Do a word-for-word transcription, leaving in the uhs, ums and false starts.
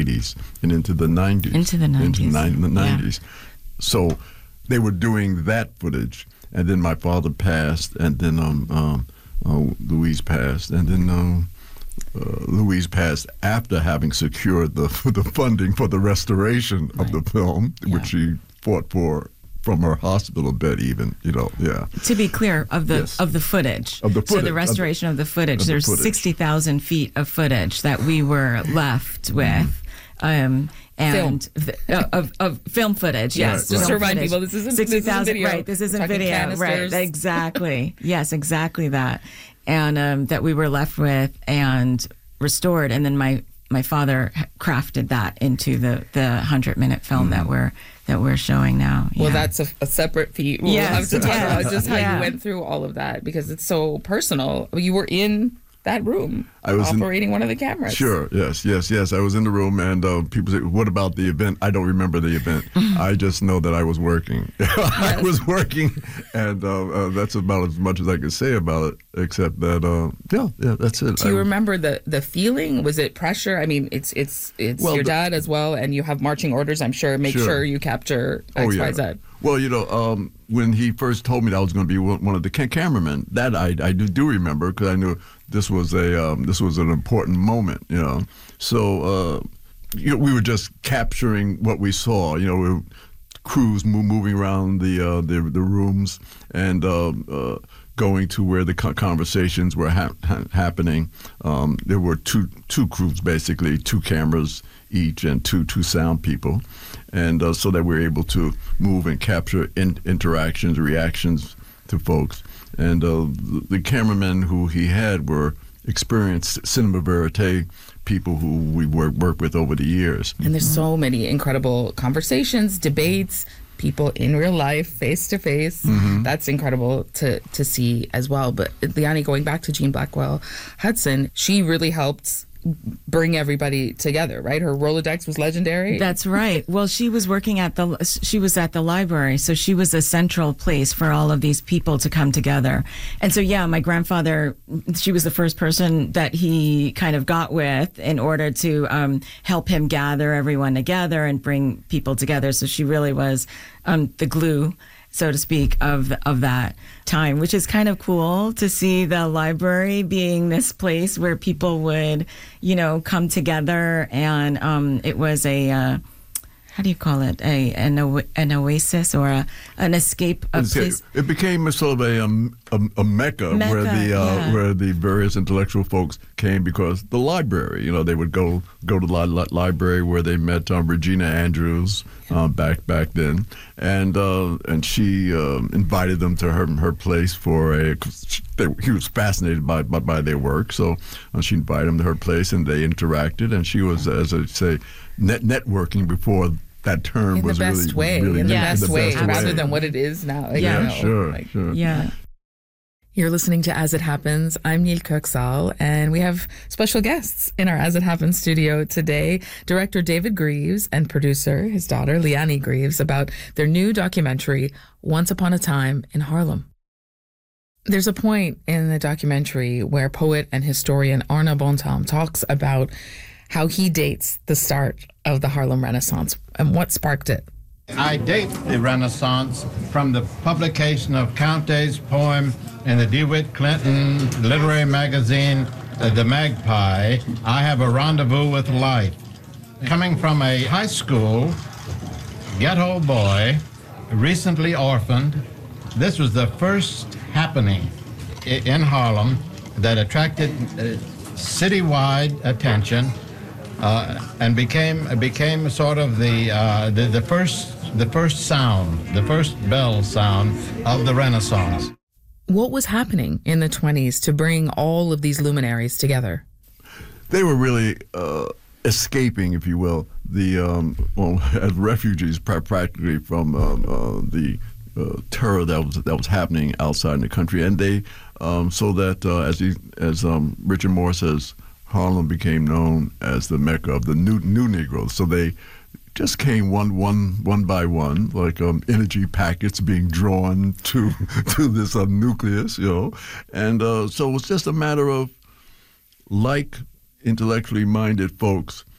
eighties and into the nineties. Into the nineties. Into ni- the nineties. Yeah. So they were doing that footage, and then my father passed, and then um, um, uh, Louise passed, and then um, uh, Louise passed after having secured the the funding for the restoration of Right. the film, Yeah. which she fought for from her hospital bed, even, you know, yeah. To be clear, of the Yes. of the footage. Of the So footage, the of restoration of the, footage. of the There's footage. sixty thousand feet of footage that we were left with. Um, and th- uh, of, of film footage, yes. Yes, just film to remind footage. people, this isn't- sixty this isn't thousand, video. right? This isn't We're talking video, canisters. right? Exactly. Yes, exactly that. And um, that we were left with and restored, and then my my father crafted that into the the hundred minute film that we're that we're showing now. Well, Yeah. that's a, a separate feat. We'll Yes, have to talk yes, about just how yeah. you went through all of that, because it's so personal. You were in that room I was in- operating one of the cameras. Sure, yes, yes, yes. I was in the room, and uh, people say, what about the event? I don't remember the event. I just know that I was working. I was working, and uh, uh, that's about as much as I can say about it, except that, uh, yeah, yeah, that's it. Do you I- remember the, the feeling? Was it pressure? I mean, it's it's it's Well, your the- dad as well, and you have marching orders, I'm sure. Make Sure. sure you capture Oh, X, yeah. Y, Z. Well, you know, um, when he first told me that I was going to be one one of the ca- cameramen, that I, I do, do remember, because I knew this was a um, this was an important moment, you know. So uh, you know, we were just capturing what we saw, you know. We were, crews mo- moving around the uh, the the rooms and uh, uh, going to where the co- conversations were ha- ha- happening. Um, there were two two crews, basically two cameras each, and two two sound people, and uh, so that we were able to move and capture in- interactions, reactions to folks. And uh, the, the cameramen who he had were experienced cinema verite people who we worked worked with over the years. And there's so many incredible conversations, debates, people in real life, face to face. That's incredible to to see as well. But Liani, going back to Jean Blackwell Hudson, she really helped bring everybody together, right? Her Rolodex was legendary. That's right. Well, she was working at the she was at the library, so she was a central place for all of these people to come together. And so, yeah, my grandfather, she was the first person that he kind of got with in order to um, help him gather everyone together and bring people together. So she really was um, the glue, so to speak, of of that time, which is kind of cool to see the library being this place where people would, you know, come together, and um, it was a uh, how do you call it, a an, o- an oasis or a, an escape of It, place. it became a sort of a um, a, a mecca, Mecca, where the uh, yeah. where the various intellectual folks came, because the library, you know, they would go go to the li- li- library where they met um, Regina Andrews uh, back back then, and uh, and she uh, invited them to her her place for a. They, he was fascinated by, by by their work, so uh, she invited them to her place, and they interacted, and she was, as I say, net networking before that term in the was best really way, really in the Yes, best way, absolutely. rather than what it is now. Like, Yeah, you know, sure, like- sure. Yeah. You're listening to As It Happens. I'm Neil Kirksall, and we have special guests in our As It Happens studio today. Director David Greaves and producer, his daughter, Liani Greaves, about their new documentary, Once Upon a Time in Harlem. There's a point in the documentary where poet and historian Arna Bontam talks about how he dates the start of the Harlem Renaissance and what sparked it. I date the Renaissance from the publication of Count's poem in the DeWitt Clinton literary magazine, uh, The Magpie, I Have a Rendezvous with Life. Coming from a high school ghetto boy, recently orphaned, this was the first happening i- in Harlem that attracted uh, citywide attention. Uh, and became became sort of the, uh, the the first the first sound, the first bell sound of the Renaissance. What was happening in the twenties to bring all of these luminaries together? They were really uh, escaping, if you will, the um, well, as refugees, pra- practically from um, uh, the uh, terror that was that was happening outside in the country, and they um, so that uh, as he, as um, Richard Moore says, Harlem became known as the Mecca of the new new Negroes. So they just came one one one by one, like um, energy packets being drawn to to this uh, nucleus, you know, and uh, so it was just a matter of like intellectually minded folks